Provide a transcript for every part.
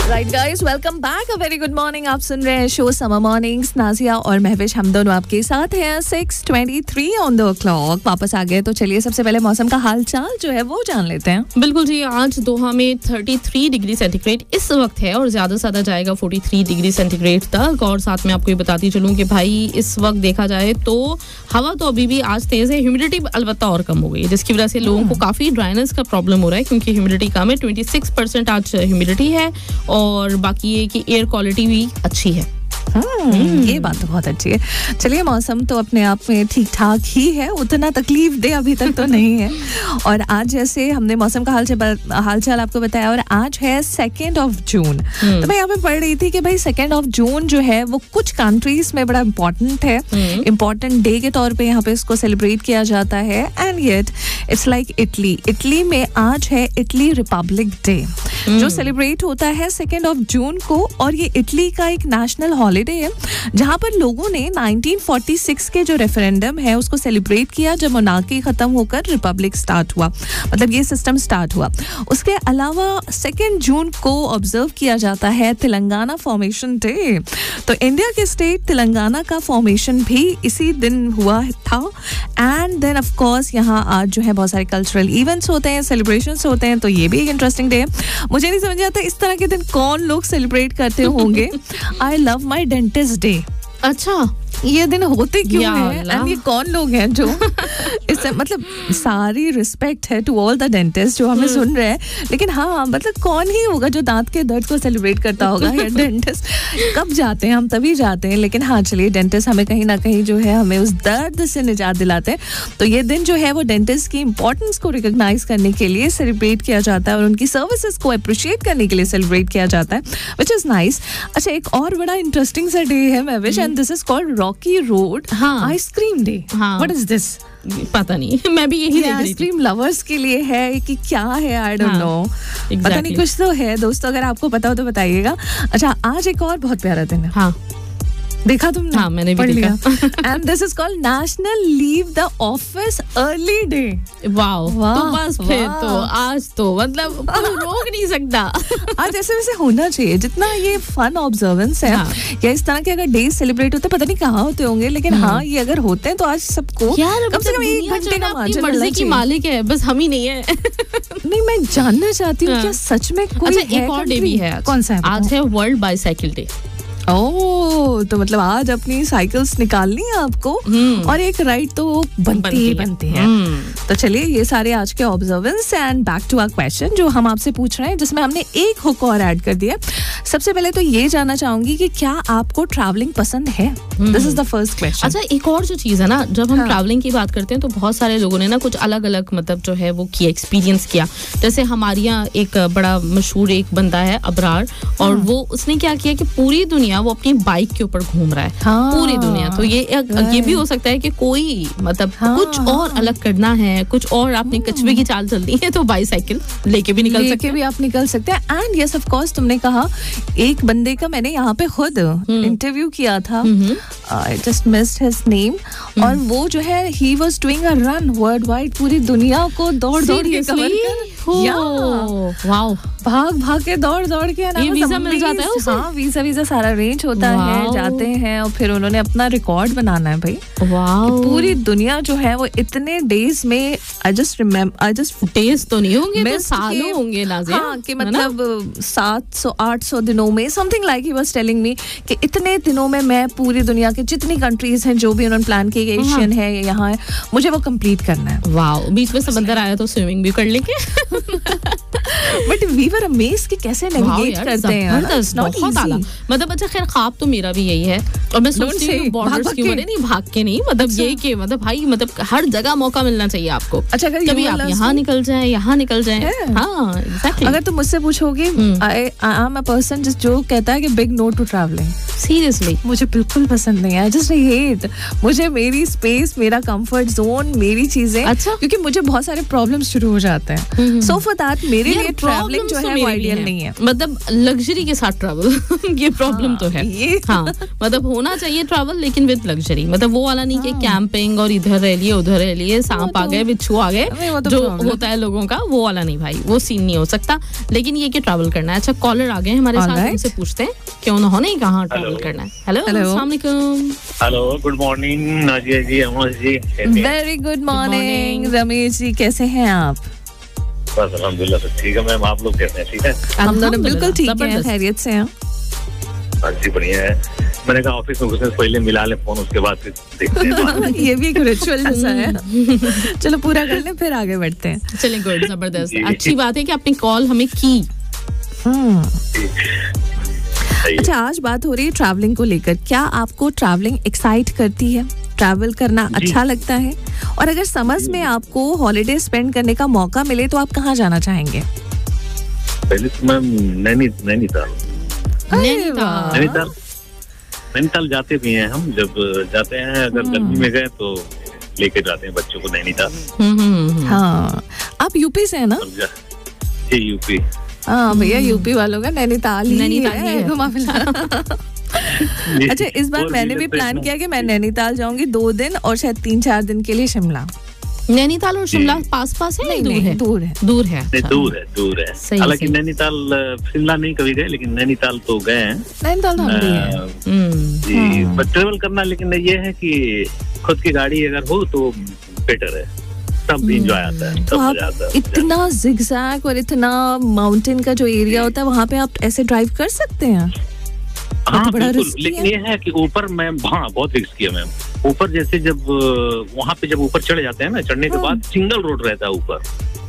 Right guys, welcome back, a very good morning. आप सुन रहे हैं शो समर मॉर्निंग्स। नाजिया और महविश हम दोनों आपके साथ हैं। 6:23 ऑन द क्लॉक वापस आ गए। तो चलिए सबसे पहले मौसम का हाल चाल जो है वो जान लेते हैं। बिल्कुल जी, आज दोहा में 33 डिग्री सेंटीग्रेड इस वक्त है और ज्यादा से ज्यादा जाएगा 43 डिग्री सेंटीग्रेड तक। और साथ में आपको ये बताती चलूं कि भाई इस वक्त देखा जाए तो हवा तो अभी भी आज तेज है, ह्यूमिडिटी अलबत्ता और कम हो गई है, जिसकी वजह से लोगों को काफी ड्राइनेस का प्रॉब्लम हो रहा है क्योंकि ह्यूमिडिटी कम है। 26% आज ह्यूमिडिटी है और बाकी ये कि एयर क्वालिटी भी अच्छी है। ये बात तो बहुत अच्छी है। चलिए, मौसम तो अपने आप में ठीक ठाक ही है, उतना तकलीफ दे अभी तक तो नहीं है। और आज जैसे हमने मौसम का हालचाल आपको बताया, और आज है 2 जून। तो मैं यहाँ पे पढ़ रही थी कि भाई 2 जून जो है वो कुछ कंट्रीज में बड़ा इम्पोर्टेंट है, इम्पोर्टेंट डे के तौर पे यहाँ पे इसको सेलिब्रेट किया जाता है। And yet it's like Italy में आज है इटली रिपब्लिक डे, जो सेलिब्रेट होता है 2 जून को। और ये इटली का एक नेशनल हॉलीडे है जहां पर लोगों ने 1946 के जो रेफरेंडम है उसको सेलिब्रेट किया, जब मोनार्की खत्म होकर रिपब्लिक स्टार्ट हुआ, मतलब ये सिस्टम स्टार्ट हुआ। उसके अलावा 2 जून को ऑब्जर्व किया जाता है तेलंगाना फॉर्मेशन डे। तो इंडिया के स्टेट तेलंगाना का फॉर्मेशन भी इसी दिन हुआ था। एंड देन ऑफ कोर्स यहाँ आज जो है बहुत सारे कल्चरल इवेंट्स होते हैं, सेलिब्रेशंस होते हैं, तो ये भी एक इंटरेस्टिंग डे है। मुझे नहीं समझ आता इस तरह के दिन कौन लोग सेलिब्रेट करते होंगे। I love my dentist day. अच्छा, ये दिन होते क्यों हैं? एंड ये कौन लोग हैं जो इससे, मतलब सारी रिस्पेक्ट है टू ऑल द डेंटिस्ट जो हमें सुन रहे हैं, लेकिन हाँ मतलब कौन ही होगा जो दांत के दर्द को सेलिब्रेट करता होगा। या डेंटिस्ट कब जाते हैं हम? तभी जाते हैं। लेकिन हाँ चलिए, डेंटिस्ट हमें कहीं ना कहीं जो है हमें उस दर्द से निजात दिलाते हैं। तो ये दिन जो है वो डेंटिस्ट की इंपॉर्टेंस को रिकॉग्नाइज करने के लिए सेलिब्रेट किया जाता है और उनकी सर्विसेज को अप्रिशिएट करने के लिए सेलिब्रेट किया जाता है, विच इज नाइस। अच्छा, एक और बड़ा इंटरेस्टिंग सा डे है Mahwish, and this is called Rocky road ice cream day. What is this? पता नहीं, मैं भी यही देख रही थी। आइसक्रीम लवर्स के लिए है कि क्या है, आई डोंट नो, पता नहीं, कुछ तो है दोस्तों, अगर आपको पता हो तो बताइएगा। अच्छा, आज एक और बहुत प्यारा दिन है। हाँ, देखा तुमने? हाँ, मैंने भी देखा। And this is called national leave the office early day. Wow, तो बस फिर तो आज तो मतलब कोई रोक नहीं सकता। आज ऐसे वैसे होना चाहिए, जितना ये फन ऑब्जर्वेंस है या इस तरह के अगर डेज सेलिब्रेट होते, पता नहीं कहाँ होते होंगे, लेकिन हाँ ये अगर होते हैं तो आज सबको कम से कम 1 घंटे का मार्जिन मर्जी की मालिक है, बस हम ही नहीं है। नहीं, मैं जानना चाहती हूँ क्या सच में कोई है? एक और डे भी है। कौन सा है? आज है वर्ल्ड बाईसाइकिल डे। ओह, तो मतलब आज अपनी साइकिल्स निकालनी है आपको, और एक राइड तो बनती है। तो चलिए, ये सारे आज के observance and back to our question जो हम आपसे पूछ रहे हैं, जिसमें हमने एक हुक और ऐड कर दिया। सबसे पहले तो ये जानना चाहूंगी कि क्या आपको ट्रैवलिंग पसंद है? This is the first question. अच्छा, एक और जो चीज है ना, जब हम ट्रैवलिंग की बात करते हैं तो बहुत सारे लोगों ने ना कुछ अलग अलग मतलब जो है वो किया, एक्सपीरियंस किया। जैसे हमारे यहाँ एक बड़ा मशहूर एक बंदा है अबरार, और वो उसने क्या किया कि पूरी दुनिया वो अपनी बाइक के ऊपर घूम रहा है। पूरी दुनिया। तो ये भी हो सकता है कि कोई मतलब कुछ और अलग करना है, कुछ और आपने कछुए की चाल चलनी है तो बाइसाइकिल लेके भी निकल सकते हैं। एंड यस, ऑफ कोर्स, तुमने कहा एक बंदे का मैंने यहाँ पे खुद इंटरव्यू किया था, I just missed his name, और वो जो है he was doing a run world wide, पूरी दुनिया को दौड़ के कवर कर। वाओ, भाग के दौड़ के ना, वीजा मिल जाता है उसे? हाँ, वीजा सारा अरेंज होता है, जाते हैं और फिर उन्होंने अपना रिकॉर्ड बनाना है भाई। पूरी दुनिया जो है वो इतने डेज में, आई जस्ट डेज तो नहीं होंगे, तो सालों होंगे नाज़िया। हाँ, कि मतलब 700-800 दिनों में, something like he was telling me कि इतने दिनों में मैं पूरी दुनिया के जितनी कंट्रीज हैं जो भी उन्होंने प्लान की, एशियन है या यहाँ है, मुझे वो कंप्लीट करना है। वाओ, बीच में समंदर आया तो स्विमिंग भी कर लेंगे। बट वी वर अमेज्ड कि कैसे नेविगेट करते हैं, बहुत आला। मतलब अच्छा, खैर ख्वाब तो मेरा भी यही है, और मैं सोचती हूँ बॉर्डर्स की वजह नहीं, भाग के नहीं, मतलब ये कि मतलब भाई मतलब हर जगह मौका मिलना चाहिए आपको। अच्छा, कभी आप यहाँ निकल जाए, यहाँ निकल जाए। हाँ, एग्जैक्टली। अगर तुम मुझसे पूछोगे, आई एम अ पर्सन जो कहता है कि big no to travelling. Seriously मुझे बिल्कुल पसंद नहीं है, जस्ट हेट। मुझे मेरी स्पेस, मेरा कंफर्ट जोन, मेरी चीजें, अच्छा, क्योंकि मुझे बहुत सारे प्रॉब्लम्स शुरू हो जाते हैं। सो फॉर दैट मेरे लिए लिए ट्रैवलिंग जो है वो आइडियल नहीं है, मतलब लग्जरी के साथ ट्रैवल ये प्रॉब्लम तो है। हाँ, मतलब होना चाहिए ट्रैवल लेकिन विद लग्जरी, मतलब वो वाला नहीं कि कैंपिंग और इधर रह लिए उधर रह लिए, सांप आ गए बिच्छू आ गए जो होता है लोगों का, वो वाला नहीं भाई, वो सीन नहीं हो सकता। लेकिन ये कि ट्रैवल करना है। अच्छा, कॉलर आ गए हमारे साथ, उनसे पूछते हैं कि उन्होंने कहाँ ट्रैवल करना है। हेलो, अस्सलाम वालेकुम। हेलो, गुड मॉर्निंग नाजिया जी, अमोज जी। Very good morning Ramesh ji, कैसे हैं आप? बस अल्हम्दुलिल्लाह सब ठीक है मैम, आप लोग कैसे हैं? ठीक है, हम दोनों बिल्कुल ठीक हैं, खैरियत से हैं। हाँ जी, बढ़िया है। मैंने कहा ऑफिस में घुसने से पहले मिला ले फोन, उसके बाद फिर देखते हैं। ये भी एक रिचुअल जैसा है। चलो पूरा कर लें फिर आगे बढ़ते हैं। चलें, गुड, जबरदस्त। अच्छी बात है कि आपने कॉल हमें की। अच्छा, आज बात हो रही है ट्रैवलिंग को लेकर। क्या आपको ट्रैवलिंग एक्साइट करती है? ट्रैवल करना अच्छा लगता है? और अगर समझ में आपको हॉलिडे स्पेंड करने का मौका मिले तो आप कहाँ जाना चाहेंगे? पहले तो मैम नैनीताल जाते भी हैं हम। जब जाते हैं, अगर गर्मी में गए तो लेके जाते हैं बच्चों को नैनीताल। हाँ, आप यूपी से है ना? जी, यूपी। हाँ भैया, यूपी वालों का नैनीताल ही है घुमा फिरा। अच्छा, इस बार मैंने भी प्लान किया कि मैं नैनीताल जाऊंगी 2 दिन और शायद 3-4 दिन के लिए शिमला। नैनीताल और शिमला पास है? नहीं, दूर है। दूर है। हालांकि नैनीताल, शिमला नहीं कभी गए, लेकिन नैनीताल तो गए हैं। नैनीताल हम भी हैं। जी, बट ट्रेवल करना लेकिन ये है कि खुद की गाड़ी अगर हो तो बेटर है, तब एंजॉय आता है। तो आप इतना जिगजैग और इतना माउंटेन का जो एरिया होता है वहाँ पे आप ऐसे ड्राइव कर सकते हैं? हाँ बिल्कुल, लेकिन ये है कि ऊपर मैम, हाँ बहुत रिस्क किया मैम। ऊपर जैसे जब वहाँ पे जब ऊपर चढ़े जाते हैं ना, चढ़ने के बाद सिंगल रोड रहता है ऊपर।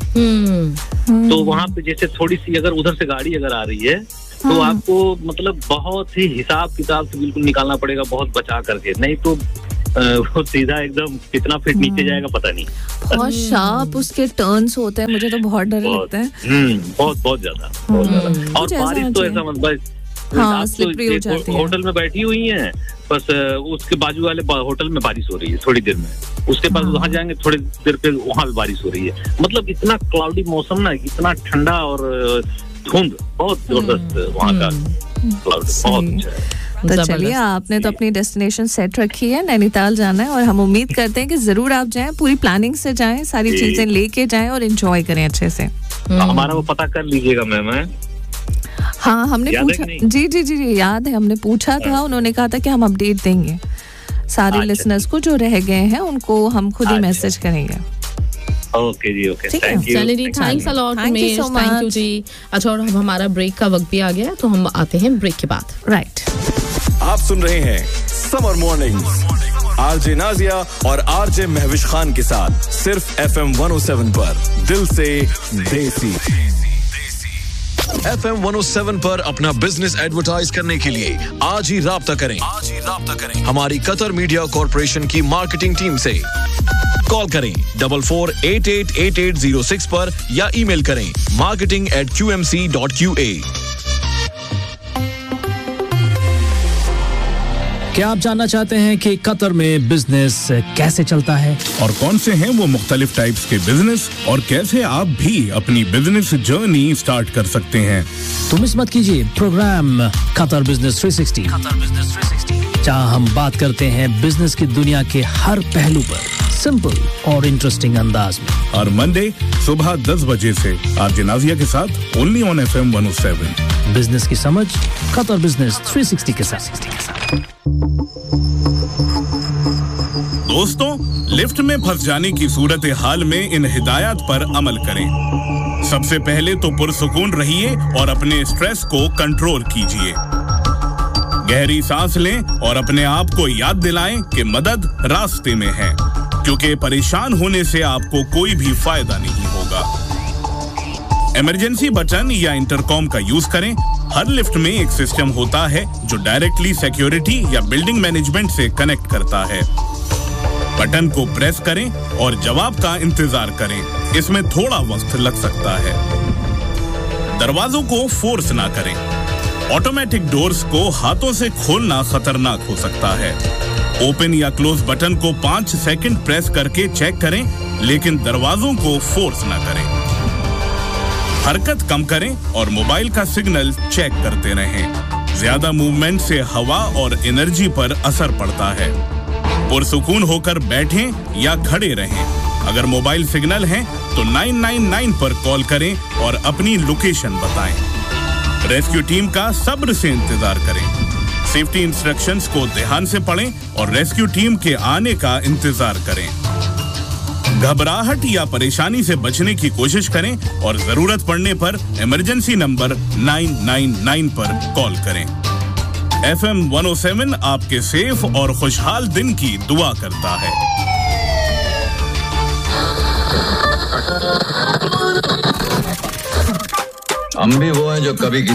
तो वहाँ पे जैसे थोड़ी सी अगर उधर से गाड़ी अगर आ रही है तो आपको मतलब बहुत ही हिसाब किताब से बिल्कुल निकालना पड़ेगा, बहुत बचा करके, नहीं तो वो सीधा एकदम कितना फीट नीचे जाएगा पता नहीं। बहुत शार्प उसके टर्न्स होते हैं, मुझे तो बहुत डर लगता है। बहुत ज्यादा। और बारिश तो ऐसा मतलब, हाँ, स्लिपरी हो जाती है। होटल में बैठी हुई हैं, बस उसके बाजू वाले होटल में बारिश हो रही है थोड़ी देर में, उसके बाद वहाँ जाएंगे थोड़ी देर पे वहाँ भी बारिश हो रही है। मतलब इतना क्लाउडी मौसम ना, इतना ठंडा और धुंध, बहुत जबरदस्त वहाँ का क्लाउड, बहुत अच्छा है। तो चलिए, आपने तो अपनी डेस्टिनेशन सेट रखी है, नैनीताल जाना है, और हम उम्मीद करते हैं कि जरूर आप जाएं, पूरी प्लानिंग से जाएं, सारी चीजें लेके जाएं और एंजॉय करें अच्छे से। हमारा वो पता कर लीजिएगा मैम। हाँ, हमने पूछा, जी याद है, हमने पूछा था, उन्होंने कहा था कि हम अपडेट देंगे सारे लिसनर्स को, जो रह गए हैं उनको हम खुद ही मैसेज करेंगे। Okay ji, okay, thank you. चलिए, thanks a lot Ramesh, thank you जी। अच्छा, और अब हमारा ब्रेक का वक्त भी आ गया, तो हम आते हैं ब्रेक के बाद। राइट, आप सुन रहे हैं समर मॉर्निंग्स, आरजे नाजिया और आरजे महविश खान के साथ, सिर्फ FM 107 पर, दिल से देसी। FM 107 पर अपना बिजनेस एडवर्टाइज करने के लिए आज ही राब्ता करें हमारी कतर मीडिया कॉर्पोरेशन की मार्केटिंग टीम से। कॉल करें 44888806 पर या ईमेल करें marketing@qmc.qa। क्या आप जानना चाहते हैं कि कतर में बिजनेस कैसे चलता है और कौन से हैं वो मुख्तलिफ टाइप्स के बिजनेस और कैसे आप भी अपनी बिजनेस जर्नी स्टार्ट कर सकते हैं? तो मिस मत कीजिए प्रोग्राम कतर बिजनेस 360, जहां हम बात करते हैं बिजनेस की दुनिया के हर पहलू पर सिंपल और इंटरेस्टिंग अंदाज में। हर मंडे सुबह 10 बजे से आरजे नाजिया के साथ ओनली ऑन FM 107। बिजनेस की समझ कतर बिजनेस 360 के साथ। दोस्तों, लिफ्ट में फंस जाने की सूरत हाल में इन हिदायत पर अमल करें। सबसे पहले तो पुरसुकून रहिए और अपने स्ट्रेस को कंट्रोल कीजिए। गहरी सांस लें और अपने आप को याद दिलाएं कि मदद रास्ते में है, क्योंकि परेशान होने से आपको कोई भी फायदा नहीं होगा। इमरजेंसी बटन या इंटरकॉम का यूज करें। हर लिफ्ट में एक सिस्टम होता है जो डायरेक्टली सिक्योरिटी या बिल्डिंग मैनेजमेंट से कनेक्ट करता है। बटन को प्रेस करें और जवाब का इंतजार करें। इसमें थोड़ा वक्त लग सकता है। दरवाजों को फोर्स ना करें। ऑटोमेटिक डोर्स को हाथों से खोलना खतरनाक हो सकता है। ओपन या क्लोज बटन को 5 सेकंड प्रेस करके चेक करें, लेकिन दरवाजों को फोर्स ना करें। हरकत कम करें और मोबाइल का सिग्नल चेक करते रहें। ज्यादा मूवमेंट से हवा और एनर्जी पर असर पड़ता है। पुरसुकून होकर बैठें या खड़े रहें। अगर मोबाइल सिग्नल है तो 999 पर कॉल करें और अपनी लोकेशन बताएं। रेस्क्यू टीम का सब्र से इंतजार करें। सेफ्टी इंस्ट्रक्शंस को ध्यान से पढ़ें और रेस्क्यू टीम के आने का इंतजार करें। घबराहट या परेशानी से बचने की कोशिश करें और जरूरत पड़ने पर इमरजेंसी नंबर 999 पर कॉल करें। FM 107 आपके सेफ और खुशहाल दिन की दुआ करता है। हम भी वो हैं जो कभी